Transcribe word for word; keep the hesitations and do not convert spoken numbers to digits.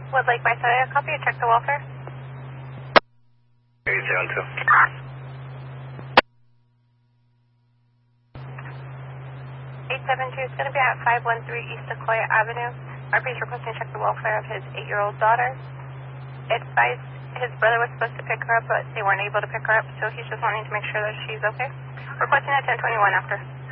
Would like my Sunday a copy or check the welfare? eight seven two. eight seven two is going to be at five one three East Sequoia Avenue. R P is requesting to check the welfare of his eight-year-old daughter. It advised his brother was supposed to pick her up, but they weren't able to pick her up, so he's just wanting to make sure that she's okay. Requesting at ten twenty-one after.